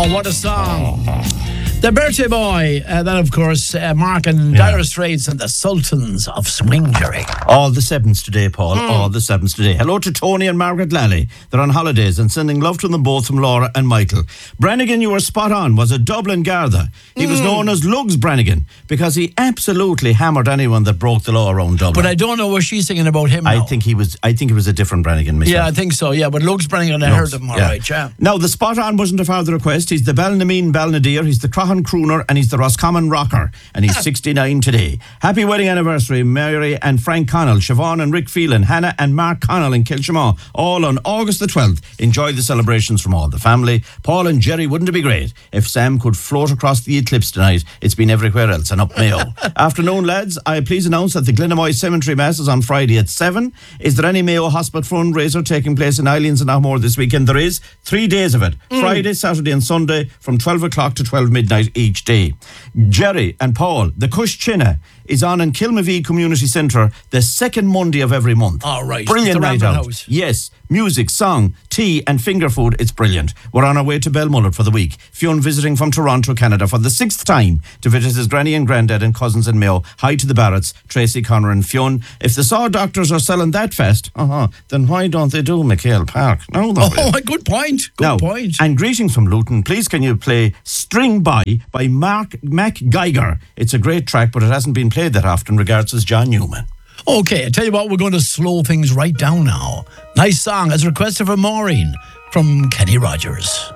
What a song. The Birthday Boy, that of course, Mark and Dire Straits and the Sultans of Swing, Jerry. All the sevens today, Paul. All the sevens today. Hello to Tony and Margaret Lally. They're on holidays and sending love to them both from Laura and Michael. Brannigan, you were spot on, was a Dublin Garda. He was known as Lugs Brannigan because he absolutely hammered anyone that broke the law around Dublin. But I don't know what she's singing about him now. I think he was a different Brannigan myself. Yeah, I think so, yeah. But Lugs Brannigan, I heard him, all right, yeah. Now, the spot on wasn't a further request. He's the Ballinameen Balnadeer, he's the Croghan Crooner, and he's the Roscommon Rocker. And he's 69 today. Happy wedding anniversary, Mary and Frank Connell, Siobhan and Rick Phelan, Hannah and Mark Connell in Kilshamaw, all on August the 12th. Enjoy the celebrations from all the family. Paul and Jerry, wouldn't it be great if Sam could float across the eclipse tonight? It's been everywhere else and up Mayo. Afternoon, lads. I please announce that the Glenamoy Cemetery Mass is on Friday at 7. Is there any Mayo Hospital fundraiser taking place in Islands and Ahmore this weekend? There is. 3 days of it. Friday, Saturday and Sunday from 12 o'clock to 12 midnight each day. Jerry and Paul, the Cush Chinna is on in Kilmavee Community Centre the second Monday of every month. All right. Brilliant night out. House. Yes. Music, song, tea and finger food. It's brilliant. We're on our way to Belmullet for the week. Fionn visiting from Toronto, Canada for the 6th time to visit his granny and granddad and cousins in Mayo. Hi to the Barretts, Tracy, Connor and Fionn. If the Saw Doctors are selling that fast, then why don't they do McHale Park? No, good point. Good point. And greetings from Luton. Please can you play String By Mac Geiger? It's a great track, but it hasn't been played that often. Regards as John Newman. Okay, I tell you what, we're going to slow things right down now. Nice song as requested from Maureen from Kenny Rogers.